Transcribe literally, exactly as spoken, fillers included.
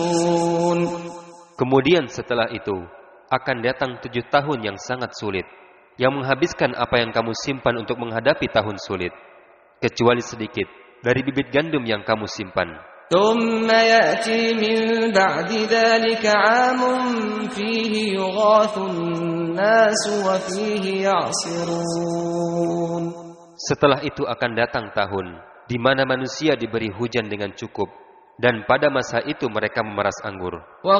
Kemudian setelah itu akan datang tujuh tahun yang sangat sulit, yang menghabiskan apa yang kamu simpan untuk menghadapi tahun sulit, kecuali sedikit dari bibit gandum yang kamu simpan. ثم يأتي من بعد ذلك عام فيه يغاث الناس وفيه يعصرون. Setelah itu akan datang tahun di mana manusia diberi hujan dengan cukup, dan pada masa itu mereka memeras anggur. وقال